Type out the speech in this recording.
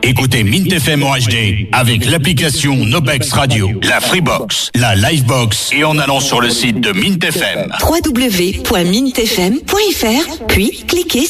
Écoutez Mint FM en HD avec l'application Nobex Radio, la Freebox, la Livebox et en allant sur le site de Mint FM. www.mintfm.fr, puis cliquez